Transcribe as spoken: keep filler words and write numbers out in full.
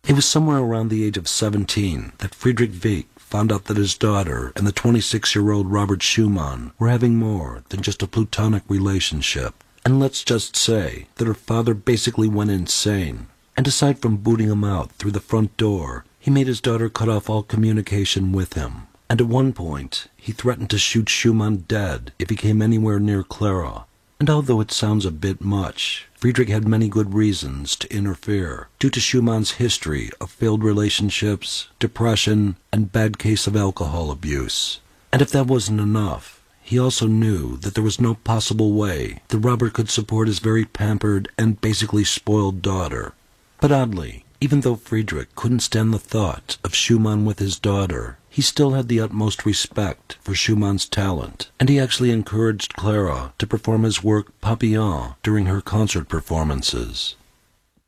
It was somewhere around the age of seventeen that Friedrich Wieck found out that his daughter and the twenty-six-year-old Robert Schumann were having more than just a platonic relationship. And let's just say that her father basically went insane. And aside from booting him out through the front door, he made his daughter cut off all communication with him. And at one point, he threatened to shoot Schumann dead if he came anywhere near Clara. And although it sounds a bit much, Friedrich had many good reasons to interfere, due to Schumann's history of failed relationships, depression, and bad case of alcohol abuse. And if that wasn't enough, he also knew that there was no possible way that Robert could support his very pampered and basically spoiled daughter. But oddly, even though Friedrich couldn't stand the thought of Schumann with his daughter, he still had the utmost respect for Schumann's talent, and he actually encouraged Clara to perform his work Papillon during her concert performances.